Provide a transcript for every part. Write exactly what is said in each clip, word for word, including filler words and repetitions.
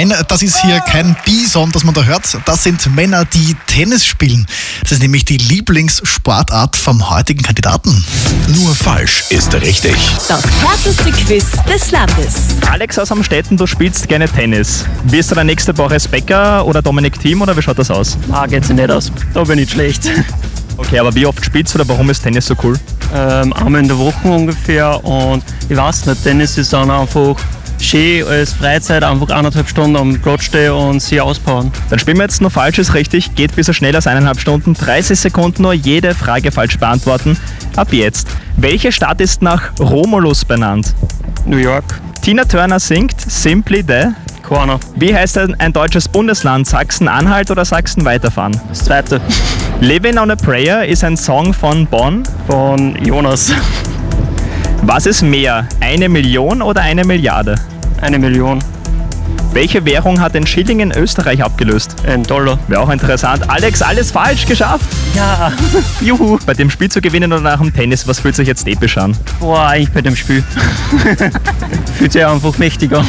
Nein, das ist hier kein Bison, das man da hört. Das sind Männer, die Tennis spielen. Das ist nämlich die Lieblingssportart vom heutigen Kandidaten. Nur falsch ist richtig. Das härteste Quiz des Landes. Alex aus Amstetten, du spielst gerne Tennis. Wirst du der nächste Boris Becker oder Dominik Thiem oder wie schaut das aus? Ah, geht sich nicht aus. Da bin ich schlecht. Okay, aber wie oft spielst du oder warum ist Tennis so cool? Ähm, einmal in der Woche ungefähr und ich weiß nicht, Tennis ist dann einfach schön als Freizeit, einfach eineinhalb Stunden am Platz stehen und sie auspowern. Dann spielen wir jetzt nur Falsches richtig, geht bis schneller als eineinhalb Stunden, dreißig Sekunden nur jede Frage falsch beantworten. Ab jetzt. Welche Stadt ist nach Romulus benannt? New York, Tina Turner singt Simply the. keiner. Wie heißt ein, ein deutsches Bundesland? Sachsen-Anhalt oder Sachsen-Weiterfahren? Das zweite Living on a Prayer ist ein Song von Bonn. von Jonas. Was ist mehr? Eine Million oder eine Milliarde? Eine Million. Welche Währung hat den Schilling in Österreich abgelöst? Ein Dollar. Wäre auch interessant. Alex, alles falsch geschafft. Ja. Juhu. Bei dem Spiel zu gewinnen oder nach dem Tennis, was fühlt sich jetzt episch an? Boah, eigentlich bei dem Spiel. Fühlt sich einfach mächtiger.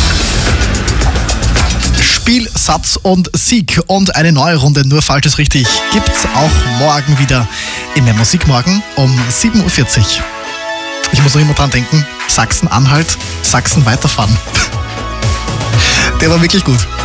Spiel, Satz und Sieg und eine neue Runde Nur Falsches richtig gibt's auch morgen wieder in der Musikmorgen um sieben Uhr vierzig. Ich muss noch immer dran denken, Sachsen-Anhalt, Sachsen weiterfahren. Der war wirklich gut.